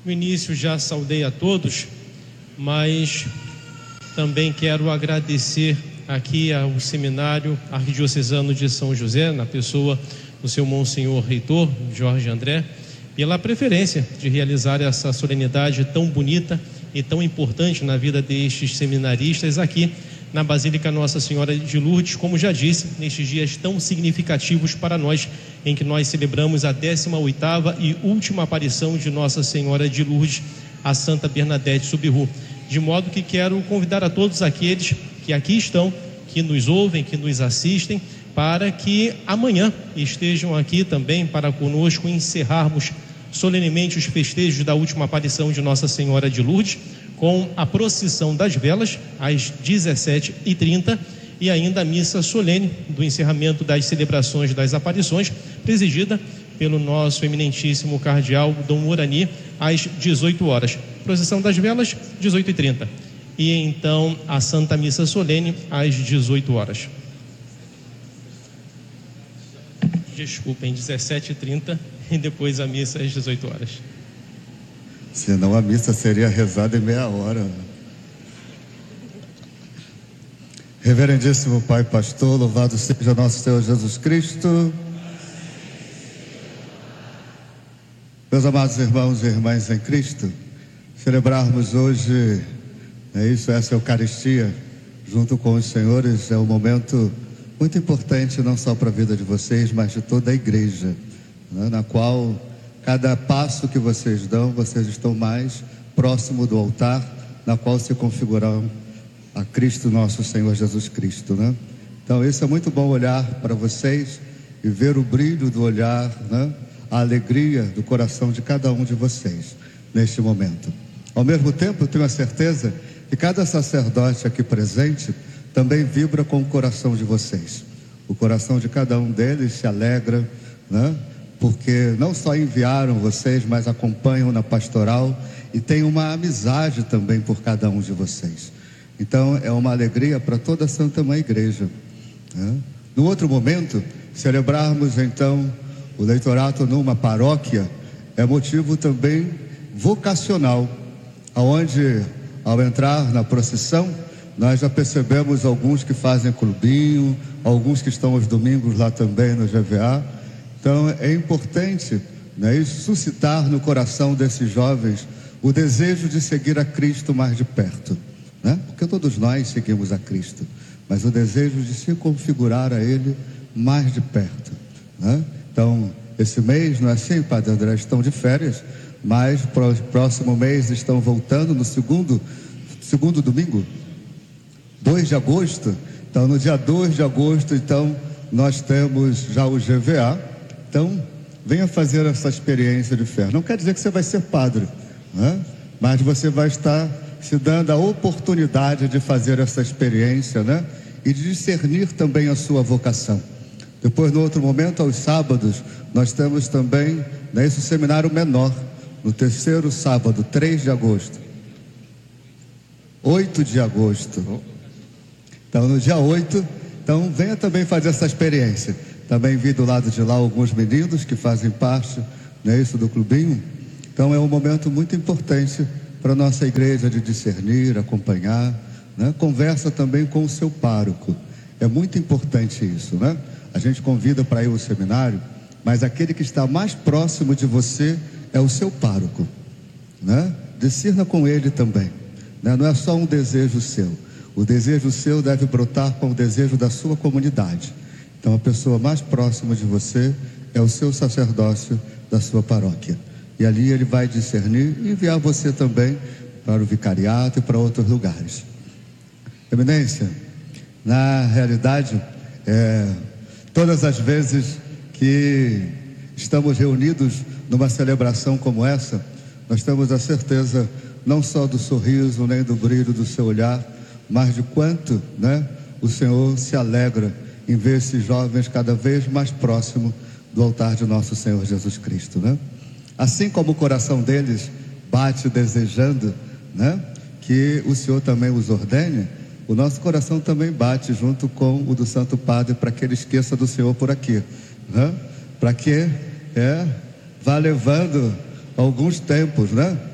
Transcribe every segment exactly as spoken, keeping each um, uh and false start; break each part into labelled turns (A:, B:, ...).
A: No início já saudei a todos, mas também quero agradecer aqui ao Seminário Arquidiocesano de São José, na pessoa do seu Monsenhor Reitor Jorge André, pela preferência de realizar essa solenidade tão bonita e tão importante na vida destes seminaristas aqui na Basílica Nossa Senhora de Lourdes, como já disse, nestes dias tão significativos para nós, em que nós celebramos a décima oitava e última aparição de Nossa Senhora de Lourdes, a Santa Bernadette Soubirous. De modo que quero convidar a todos aqueles que aqui estão, que nos ouvem, que nos assistem, para que amanhã estejam aqui também para conosco encerrarmos solenemente os festejos da última aparição de Nossa Senhora de Lourdes, com a procissão das velas às dezessete e trinta e ainda a missa solene do encerramento das celebrações das aparições, presidida pelo nosso eminentíssimo cardeal Dom Urani, às dezoito horas. Procissão das velas, dezoito e trinta. E então a Santa Missa solene às dezoito horas. Desculpem, dezessete e trinta e depois a missa às dezoito horas.
B: Senão a missa seria rezada em meia hora. Reverendíssimo Pai Pastor, louvado seja nosso Senhor Jesus Cristo. Meus amados irmãos e irmãs em Cristo, celebrarmos hoje, é isso, essa Eucaristia, junto com os senhores, é um momento muito importante, não só para a vida de vocês, mas de toda a igreja, né, na qual cada passo que vocês dão, vocês estão mais próximo do altar, na qual se configuram a Cristo nosso Senhor Jesus Cristo, né? Então isso é muito bom olhar para vocês e ver o brilho do olhar, né? A alegria do coração de cada um de vocês neste momento. Ao mesmo tempo, eu tenho a certeza que cada sacerdote aqui presente também vibra com o coração de vocês. O coração de cada um deles se alegra, né? Porque não só enviaram vocês, mas acompanham na pastoral e tem uma amizade também por cada um de vocês. Então é uma alegria para toda a Santa Mãe Igreja, né? No outro momento, celebrarmos então o leitorato numa paróquia é motivo também vocacional, aonde ao entrar na procissão nós já percebemos alguns que fazem clubinho, alguns que estão aos domingos lá também no G V A. Então é importante, né, suscitar no coração desses jovens o desejo de seguir a Cristo mais de perto, né? Porque todos nós seguimos a Cristo, mas o desejo de se configurar a Ele mais de perto, né? Então esse mês, não é assim, Padre André, estão de férias, mas pro próximo mês estão voltando no segundo, segundo domingo, dois de agosto. Então no dia dois de agosto, então nós temos já o G V A. Então, venha fazer essa experiência de fé. Não quer dizer que você vai ser padre, né? Mas você vai estar se dando a oportunidade de fazer essa experiência, né? E de discernir também a sua vocação. Depois, no outro momento, aos sábados, nós temos também, né, esse seminário menor, no terceiro sábado, três de agosto. oito de agosto. Então, no dia oito, então venha também fazer essa experiência. Também vi do lado de lá alguns meninos que fazem parte, né, isso do clubinho. Então é um momento muito importante para a nossa igreja de discernir, acompanhar, né? Conversa também com o seu pároco. É muito importante isso, né? A gente convida para ir ao seminário, mas aquele que está mais próximo de você é o seu pároco, né? Discerna com ele também, né? Não é só um desejo seu. O desejo seu deve brotar com o desejo da sua comunidade. Então a pessoa mais próxima de você é o seu sacerdócio da sua paróquia. E ali ele vai discernir e enviar você também para o vicariato e para outros lugares. Eminência, na realidade, é, todas as vezes que estamos reunidos numa celebração como essa, nós temos a certeza não só do sorriso, nem do brilho do seu olhar, mas de quanto, né, o Senhor se alegra em ver esses jovens cada vez mais próximo do altar de nosso Senhor Jesus Cristo, né? Assim como o coração deles bate desejando, né, que o Senhor também os ordene, o nosso coração também bate junto com o do Santo Padre para que ele esqueça do Senhor por aqui, né? Para que é, vá levando alguns tempos, né?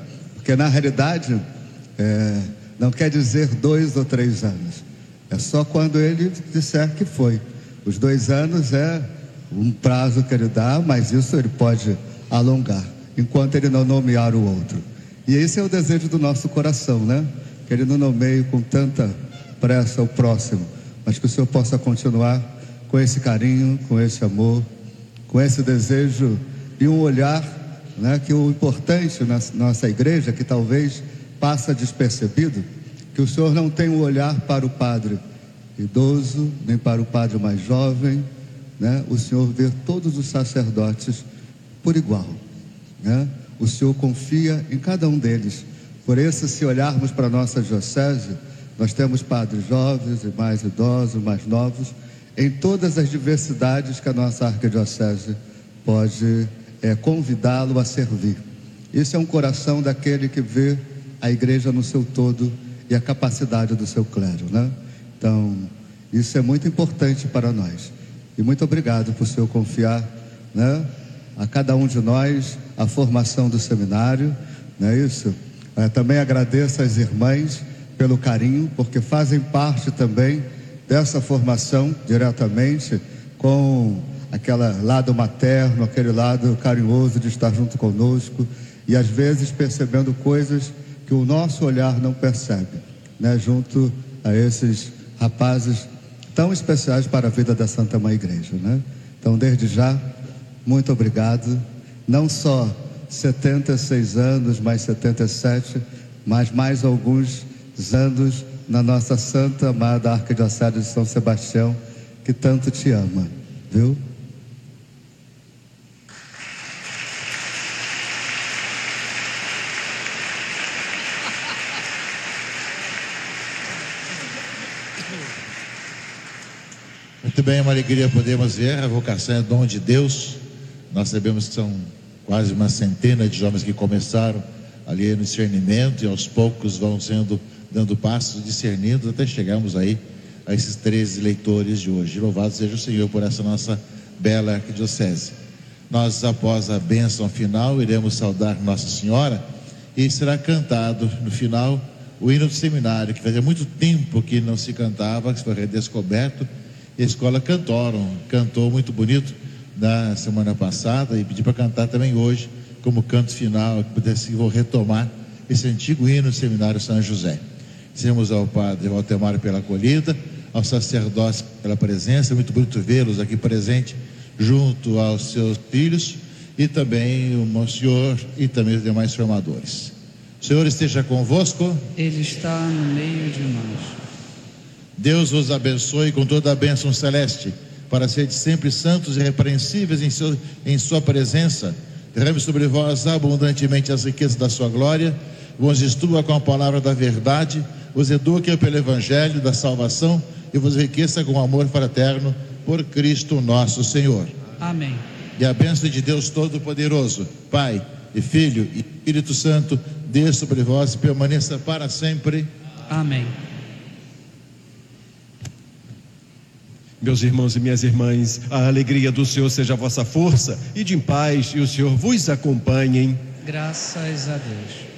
B: Porque na realidade, é, não quer dizer dois ou três anos. É só quando ele disser que foi. Os dois anos é um prazo que ele dá, mas isso ele pode alongar, enquanto ele não nomear o outro. E esse é o desejo do nosso coração, né? Que ele não nomeie com tanta pressa o próximo, mas que o Senhor possa continuar com esse carinho, com esse amor, com esse desejo e um olhar, né? Que o importante na nossa igreja, que talvez passa despercebido, que o Senhor não tem um olhar para o padre idoso, nem para o padre mais jovem, né? O Senhor vê todos os sacerdotes por igual, né? O Senhor confia em cada um deles. Por isso, se olharmos para a nossa diocese, nós temos padres jovens e mais idosos, mais novos, em todas as diversidades que a nossa arquidiocese pode é, convidá-lo a servir. Esse é um coração daquele que vê a igreja no seu todo e a capacidade do seu clero, né? Então, isso é muito importante para nós. E muito obrigado por o Senhor confiar, né, a cada um de nós a formação do seminário, não é isso? Eu também agradeço às irmãs pelo carinho, porque fazem parte também dessa formação diretamente, com aquele lado materno, aquele lado carinhoso de estar junto conosco e às vezes percebendo coisas que o nosso olhar não percebe, né, junto a esses rapazes tão especiais para a vida da Santa Mãe Igreja, né? Então, desde já, muito obrigado. Não só setenta e seis anos, mais setenta e sete, mas mais alguns anos na nossa santa amada Arquidiocese de São Sebastião, que tanto te ama, viu?
C: Muito bem, é uma alegria podermos ver. A vocação é dom de Deus. Nós sabemos que são quase uma centena de jovens que começaram ali no discernimento e aos poucos vão sendo, dando passos, discernindo, até chegarmos aí a esses treze leitores de hoje. Louvado seja o Senhor por essa nossa bela arquidiocese. Nós, após a bênção final, iremos saudar Nossa Senhora e será cantado no final o hino do seminário, que fazia muito tempo que não se cantava, que foi redescoberto. E a escola Cantorum cantou muito bonito na semana passada e pedi para cantar também hoje como canto final, que pudesse retomar esse antigo hino do seminário São José. Dizemos ao padre Valtemar pela acolhida, ao sacerdote pela presença, muito bonito vê-los aqui presente junto aos seus filhos e também o Monsenhor e também os demais formadores. O Senhor esteja convosco.
D: Ele está no meio de nós.
C: Deus vos abençoe com toda a bênção celeste, para serem sempre santos e irrepreensíveis em, seu, em sua presença. Derrame sobre vós abundantemente as riquezas da sua glória, vos instrua com a palavra da verdade, vos eduque pelo evangelho da salvação e vos enriqueça com amor fraterno por Cristo nosso Senhor.
D: Amém.
C: E a bênção de Deus Todo-Poderoso, Pai e Filho e Espírito Santo, desça sobre vós e permaneça para sempre.
D: Amém.
E: Meus irmãos e minhas irmãs, a alegria do Senhor seja a vossa força, e de paz, e o Senhor vos acompanhe.
D: Graças a Deus.